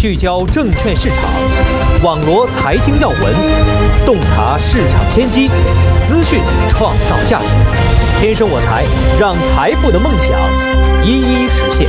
聚焦证券市场，网罗财经要闻，洞察市场先机，资讯创造价值。天生我材，让财富的梦想一一实现。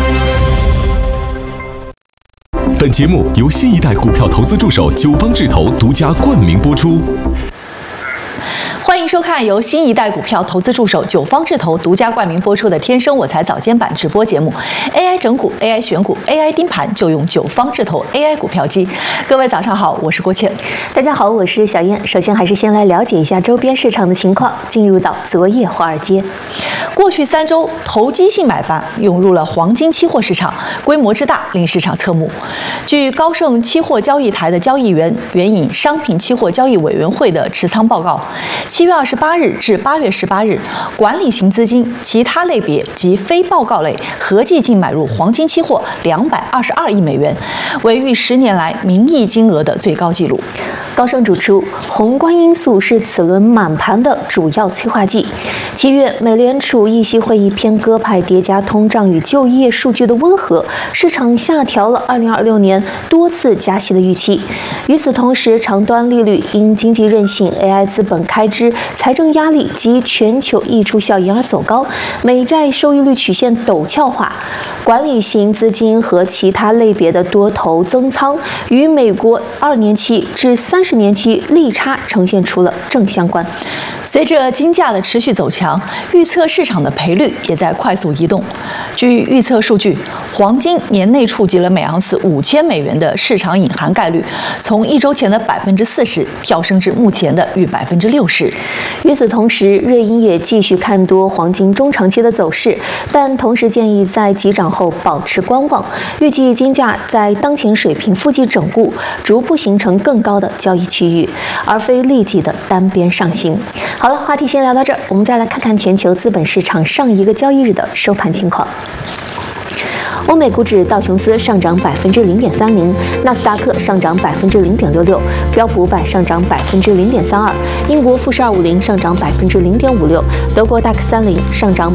本节目由新一代股票投资助手九方智投独家冠名播出。 欢迎收看由新一代股票投资助手九方智投独家冠名播出的《天生我材早间版》直播节目。AI 整股、AI 选股、AI 盯盘，就用九方智投 AI 股票机。各位早上好，我是郭倩。 大家好，我是小燕。首先还是先来了解一下周边市场的情况。进入到昨夜华尔街， 过去3周，投机性买盘涌入了黄金期货市场，规模之大令市场侧目。据高盛期货交易台的交易员援引商品期货交易委员会的持仓报告，7月28日至8月18日，管理型资金其他类别及非报告类合计净买入黄金期货222亿美元，为逾10年来名义金额的最高纪录。 高盛指出，宏观因素是此轮满盘的主要催化剂。7月，美联储议息会议偏鸽派叠加通胀与就业数据的温和，市场下调了2026年多次加息的预期。与此同时，长端利率因经济韧性、AI 资本开支、财政压力及全球溢出效应而走高，美债收益率曲线陡峭化，管理型资金和其他类别的多头增仓与美国2年期至30年期利差呈现出了正相关。 随着金价的持续走强，预测市场的赔率也在快速移动。据预测数据，黄金年内触及了每盎司5000美元的市场隐含概率，从1周前的40%跳升至目前的逾60%。 与此同时，瑞银也继续看多黄金中长期的走势，但同时建议在急涨后保持观望，预计金价在当前水平附近整固，逐步形成更高的交易区域，而非立即的单边上行。好了，话题先聊到这儿，我们再来看看全球资本市场上一个交易日的收盘情况。欧美股指道琼斯上涨0.30%，纳斯达克上涨0.66%，标普500上涨0.32%，英国富时250上涨0.56%，德国DAX 30上涨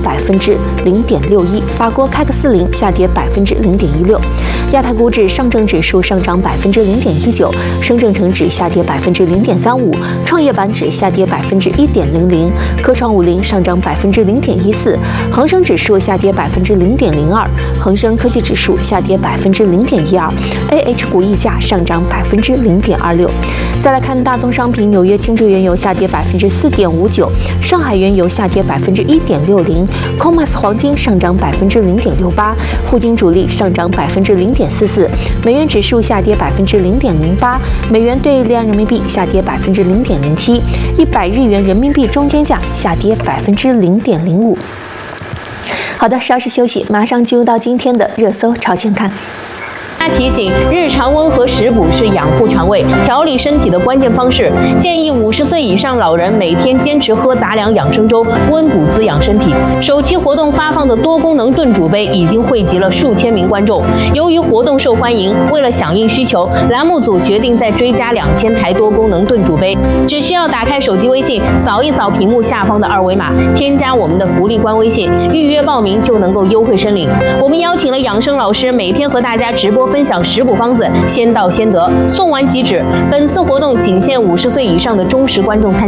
0.61%，法国CAC 40下跌0.16%。亚太股指，上证指数上涨0.19%，深证成指下跌0.35%，创业板指下跌1.00%，科创50上涨0.14%，恒生指数下跌0.02%，恒生科技指数下跌0.12%，AH 股溢价上涨0.26%。再来看大宗商品，纽约轻质原油下跌4.59%，上海原油下跌1.60%，COMEX 黄金上涨0.68%，沪金主力上涨0.44%，美元指数下跌0.08%，美元兑离岸人民币下跌0.07%，100日元人民币中间价下跌0.05%。好的，稍事休息，马上进入到今天的热搜朝前看。 提醒：日常温和食补是养护肠胃、调理身体的关键方式。建议50岁以上老人每天坚持喝杂粮养生粥，温补滋养身体。首期活动发放的多功能炖煮杯已经汇集了数千名观众。由于活动受欢迎，为了响应需求，栏目组决定再追加2000台多功能炖煮杯。只需要打开手机微信，扫一扫屏幕下方的2维码，添加我们的福利官微信，预约报名就能够优惠申领。我们邀请了养生老师，每天和大家直播分享食补方子，先到先得，送完即止。本次活动仅限50岁以上的忠实观众参加。